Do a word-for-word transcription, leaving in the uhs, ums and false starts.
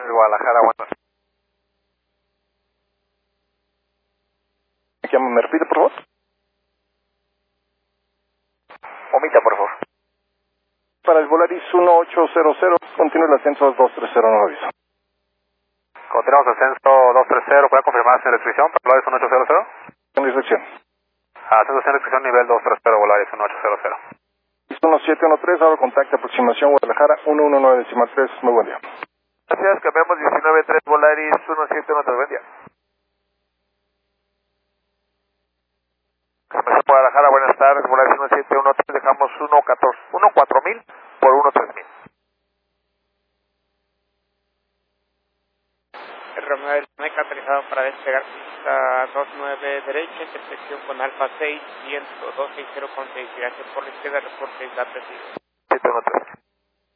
Guadalajara, bueno. ¿Me repite, por favor? Omita, por favor. Para el Volaris uno ocho cero cero, continúa el ascenso dos tres cero, no aviso. Continuamos ascenso dos tres cero, ¿puede confirmar sin restricción para Volaris uno ocho cero cero? Sin restricción. Ascenso sin restricción nivel dos tres cero, Volaris uno ocho cero cero. uno siete uno tres, ahora contacto aproximación Guadalajara uno uno nueve decimal tres, muy buen día. Gracias, cambiamos diecinueve tres Volaris uno siete uno tres, buen día. Cambiamos Guadalajara, buenas tardes, Volaris uno siete uno tres, dejamos uno catorce, uno cuatro mil por uno tres mil. Romeo Meca autorizado para despegar pista dos nueve derecha, intersección con Alfa seis, ciento dos seis cero con seis, gracias por la izquierda, reporte está preciso. siete uno tres.